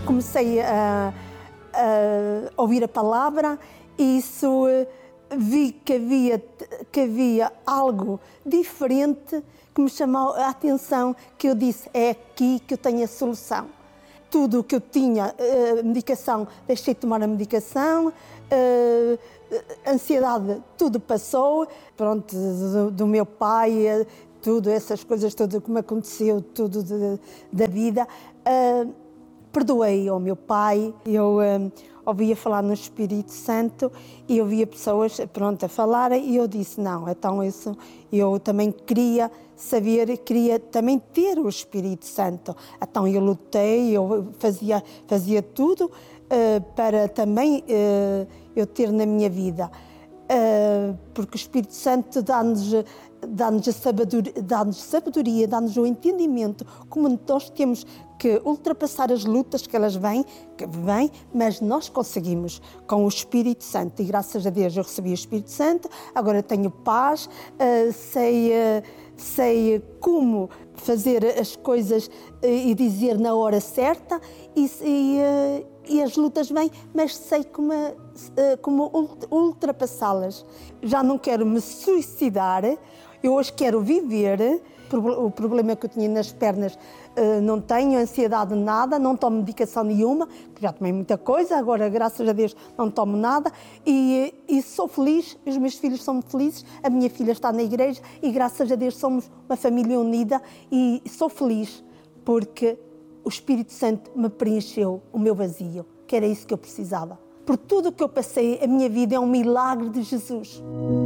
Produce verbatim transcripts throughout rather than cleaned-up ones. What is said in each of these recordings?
comecei a, a ouvir a palavra, e isso vi que havia, que havia algo diferente que me chamou a atenção, que eu disse, é aqui que eu tenho a solução. Tudo o que eu tinha, uh, medicação, deixei de tomar a medicação, uh, ansiedade, tudo passou, pronto, do, do meu pai, tudo, essas coisas, tudo como aconteceu, tudo de, da vida. Uh, perdoei ao meu pai, eu uh, ouvia falar no Espírito Santo e ouvia pessoas, pronto, a falarem, e eu disse, não, então isso, eu também queria saber, queria também ter o Espírito Santo. Então eu lutei, eu fazia, fazia tudo uh, para também uh, eu ter na minha vida. Uh, porque o Espírito Santo dá-nos, dá-nos a sabedoria, dá-nos sabedoria, dá-nos o entendimento, como nós temos que ultrapassar as lutas que elas vêm, que vêm, mas nós conseguimos com o Espírito Santo. E graças a Deus eu recebi o Espírito Santo, agora tenho paz, uh, sei, uh, sei como fazer as coisas uh, e dizer na hora certa, e, e, uh, e as lutas vêm, mas sei como, uh, como ultrapassá-las. Já não quero me suicidar, eu hoje quero viver. O problema que eu tinha nas pernas, não tenho ansiedade nada, não tomo medicação nenhuma, que já tomei muita coisa, agora graças a Deus não tomo nada, e, e sou feliz, os meus filhos são felizes, a minha filha está na igreja e graças a Deus somos uma família unida, e sou feliz porque o Espírito Santo me preencheu o meu vazio, que era isso que eu precisava. Por tudo o que eu passei, a minha vida é um milagre de Jesus.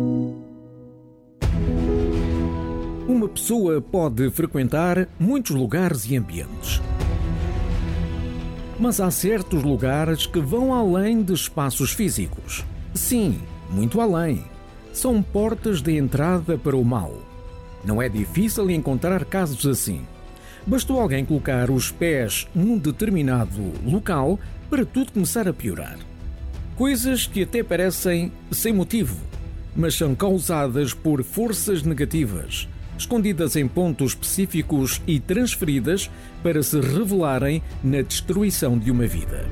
Uma pessoa pode frequentar muitos lugares e ambientes. Mas há certos lugares que vão além de espaços físicos. Sim, muito além. São portas de entrada para o mal. Não é difícil encontrar casos assim. Bastou alguém colocar os pés num determinado local para tudo começar a piorar. Coisas que até parecem sem motivo, mas são causadas por forças negativas, escondidas em pontos específicos e transferidas para se revelarem na destruição de uma vida.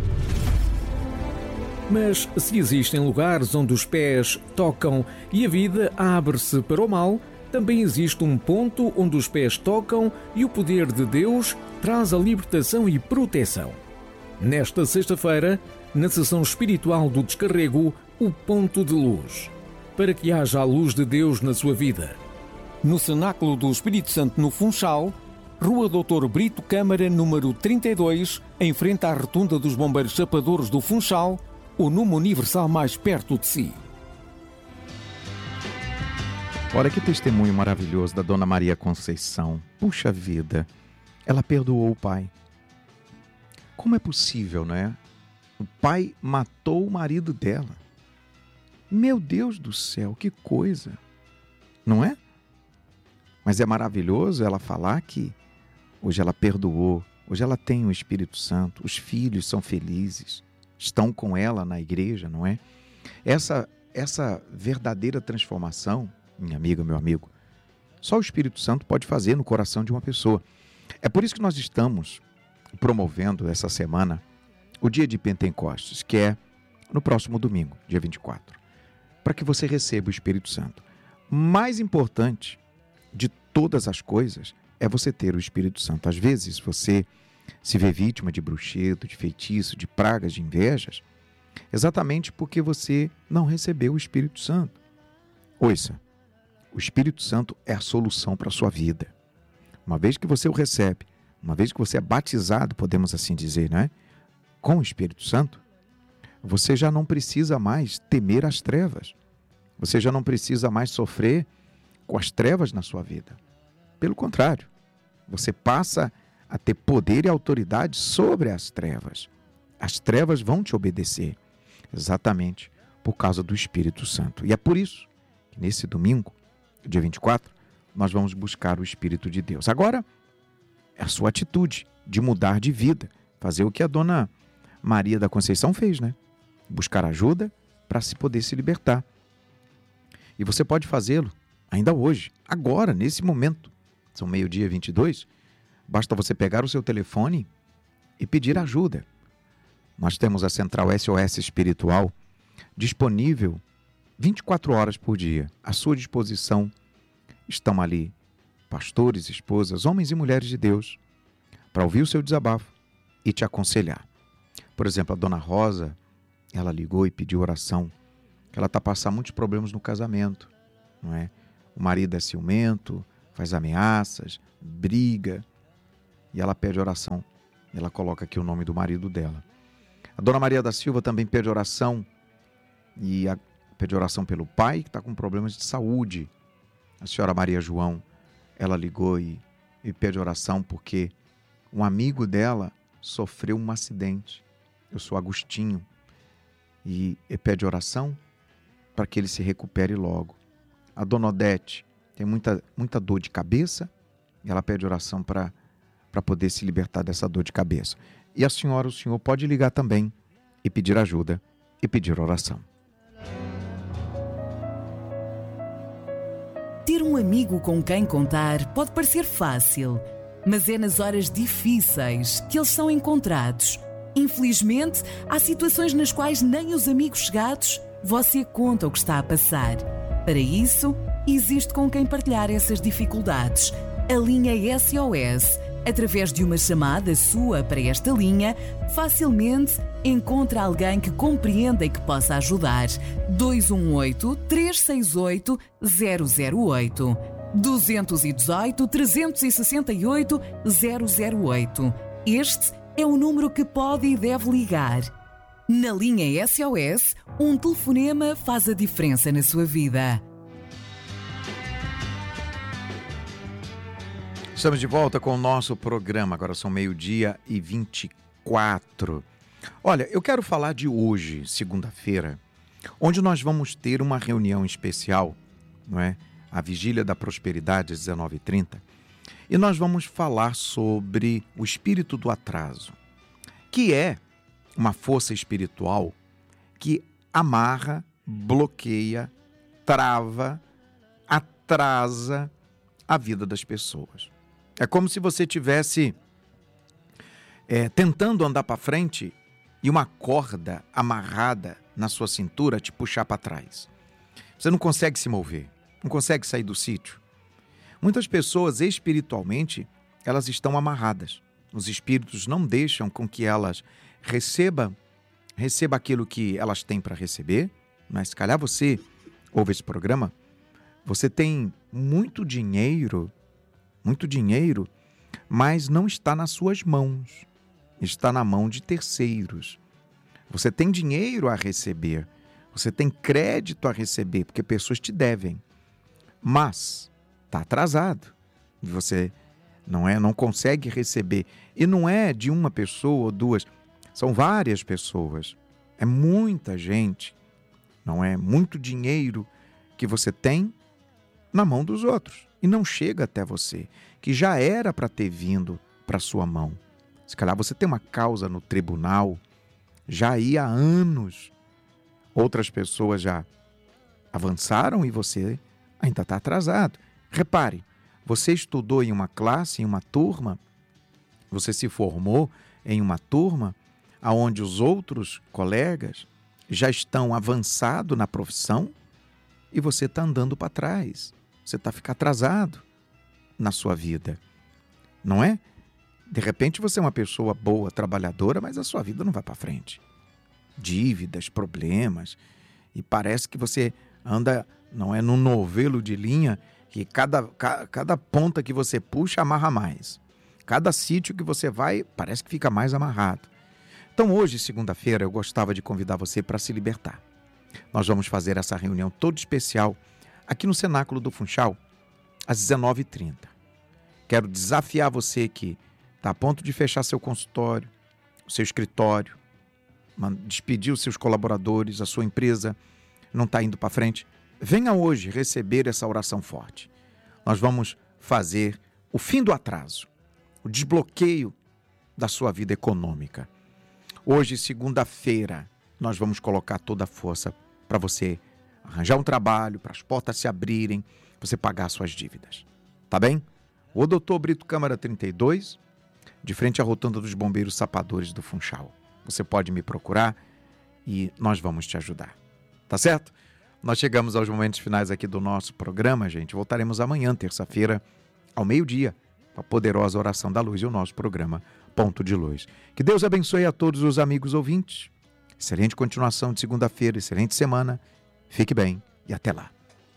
Mas se existem lugares onde os pés tocam e a vida abre-se para o mal, também existe um ponto onde os pés tocam e o poder de Deus traz a libertação e proteção. Nesta sexta-feira, na sessão espiritual do Descarrego, o Ponto de Luz, para que haja a luz de Deus na sua vida. No Cenáculo do Espírito Santo, no Funchal, Rua doutor Brito Câmara, número trinta e dois, em frente à Rotunda dos Bombeiros Chapadores do Funchal, o número universal mais perto de si. Olha que testemunho maravilhoso da Dona Maria Conceição. Puxa vida, ela perdoou o pai. Como é possível, não é? O pai matou o marido dela. Meu Deus do céu, que coisa, não é? Mas é maravilhoso ela falar que hoje ela perdoou, hoje ela tem o Espírito Santo, os filhos são felizes, estão com ela na igreja, não é? Essa, essa verdadeira transformação, minha amiga, meu amigo, só o Espírito Santo pode fazer no coração de uma pessoa. É por isso que nós estamos promovendo essa semana o dia de Pentecostes, que é no próximo domingo, dia vinte e quatro, para que você receba o Espírito Santo. Mais importante de todas as coisas é você ter o Espírito Santo. Às vezes você se vê vítima de bruxedo, de feitiço, de pragas, de invejas, exatamente porque você não recebeu o Espírito Santo. Ouça, o Espírito Santo é a solução para a sua vida. Uma vez que você o recebe, uma vez que você é batizado, podemos assim dizer, né? Com o Espírito Santo, você já não precisa mais temer as trevas. Você já não precisa mais sofrer com as trevas na sua vida. Pelo contrário, você passa a ter poder e autoridade sobre as trevas. As trevas vão te obedecer, exatamente por causa do Espírito Santo. E é por isso que nesse domingo, dia vinte e quatro, nós vamos buscar o Espírito de Deus. Agora, é a sua atitude de mudar de vida, fazer o que a Dona Maria da Conceição fez, né? Buscar ajuda para se poder se libertar. E você pode fazê-lo ainda hoje, agora, nesse momento. São meio-dia e vinte e dois. Basta você pegar o seu telefone e pedir ajuda. Nós temos a Central S O S Espiritual disponível vinte e quatro horas por dia. À sua disposição estão ali pastores, esposas, homens e mulheres de Deus, para ouvir o seu desabafo e te aconselhar. Por exemplo, a dona Rosa, ela ligou e pediu oração, que ela está passando muitos problemas no casamento, não é? O marido é ciumento, faz ameaças, briga, e ela pede oração. Ela coloca aqui o nome do marido dela. A dona Maria da Silva também pede oração, e a, pede oração pelo pai, que está com problemas de saúde. A senhora Maria João, ela ligou e, e pede oração porque um amigo dela sofreu um acidente. Eu sou Agostinho. E, e pede oração para que ele se recupere logo. A dona Odete tem muita, muita dor de cabeça e ela pede oração para para poder se libertar dessa dor de cabeça. E a senhora, o senhor pode ligar também e pedir ajuda e pedir oração. Ter um amigo com quem contar pode parecer fácil, mas é nas horas difíceis que eles são encontrados. Infelizmente, há situações nas quais nem os amigos chegados você conta o que está a passar. Para isso, existe com quem partilhar essas dificuldades. A linha S O S. Através de uma chamada sua para esta linha, facilmente encontra alguém que compreenda e que possa ajudar. dois um oito, três seis oito, zero zero oito. dois um oito, três seis oito, zero zero oito. Este é o número que pode e deve ligar. Na linha S O S, um telefonema faz a diferença na sua vida. Estamos de volta com o nosso programa. Agora são meio-dia e vinte e quatro. Olha, eu quero falar de hoje, segunda-feira, onde nós vamos ter uma reunião especial, não é? A Vigília da Prosperidade, às dezenove e trinta. E nós vamos falar sobre o espírito do atraso, que é uma força espiritual que amarra, bloqueia, trava, atrasa a vida das pessoas. É como se você estivesse é, tentando andar para frente e uma corda amarrada na sua cintura te puxar para trás. Você não consegue se mover, não consegue sair do sítio. Muitas pessoas espiritualmente, elas estão amarradas. Os espíritos não deixam com que elas recebam, recebam aquilo que elas têm para receber. Mas se calhar você ouve esse programa, você tem muito dinheiro, muito dinheiro, mas não está nas suas mãos, está na mão de terceiros. Você tem dinheiro a receber, você tem crédito a receber, porque pessoas te devem, mas está atrasado, você não é, não consegue receber, e não é de uma pessoa ou duas, são várias pessoas, é muita gente, não é muito dinheiro que você tem na mão dos outros. E não chega até você, que já era para ter vindo para sua mão. Se calhar você tem uma causa no tribunal, já ia há anos. Outras pessoas já avançaram e você ainda está atrasado. Repare, você estudou em uma classe, em uma turma, você se formou em uma turma onde os outros colegas já estão avançados na profissão e você está andando para trás. Você está ficando atrasado na sua vida, não é? De repente você é uma pessoa boa, trabalhadora, mas a sua vida não vai para frente. Dívidas, problemas, e parece que você anda, não é, num novelo de linha, que cada, ca, cada ponta que você puxa amarra mais. Cada sítio que você vai, parece que fica mais amarrado. Então hoje, segunda-feira, eu gostava de convidar você para se libertar. Nós vamos fazer essa reunião toda especial aqui no Cenáculo do Funchal, às dezenove e trinta. Quero desafiar você que está a ponto de fechar seu consultório, o seu escritório, despedir os seus colaboradores, a sua empresa não está indo para frente. Venha hoje receber essa oração forte. Nós vamos fazer o fim do atraso, o desbloqueio da sua vida econômica. Hoje, segunda-feira, nós vamos colocar toda a força para você arranjar um trabalho, para as portas se abrirem, você pagar suas dívidas. Tá bem? O doutor Brito Câmara trinta e dois, de frente à rotunda dos bombeiros sapadores do Funchal. você pode me procurar e nós vamos te ajudar. Tá certo? Nós chegamos aos momentos finais aqui do nosso programa, gente. Voltaremos amanhã, terça-feira, ao meio-dia, com a poderosa oração da luz e o nosso programa Ponto de Luz. Que Deus abençoe a todos os amigos ouvintes. Excelente continuação de segunda-feira, excelente semana. Fique bem e até lá.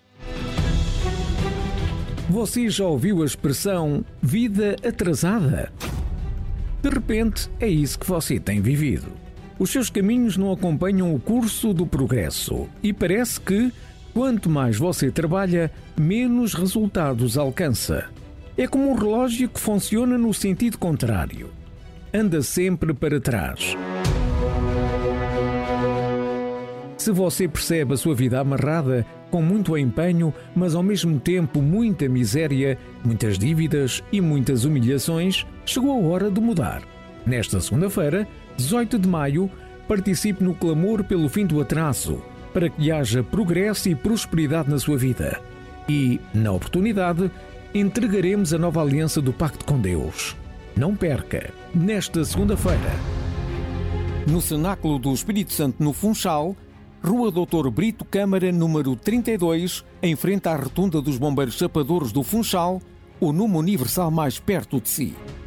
Você já ouviu a expressão vida atrasada? De repente, é isso que você tem vivido. Os seus caminhos não acompanham o curso do progresso e parece que, quanto mais você trabalha, menos resultados alcança. É como um relógio que funciona no sentido contrário. Anda sempre para trás. Se você percebe a sua vida amarrada, com muito empenho, mas ao mesmo tempo muita miséria, muitas dívidas e muitas humilhações, chegou a hora de mudar. Nesta segunda-feira, dezoito de maio, participe no clamor pelo fim do atraso, para que haja progresso e prosperidade na sua vida. E, na oportunidade, entregaremos a nova aliança do Pacto com Deus. Não perca, nesta segunda-feira. No Cenáculo do Espírito Santo, no Funchal, Rua doutor Brito Câmara, número trinta e dois, em frente à Rotunda dos Bombeiros Chapadores do Funchal, o número universal mais perto de si.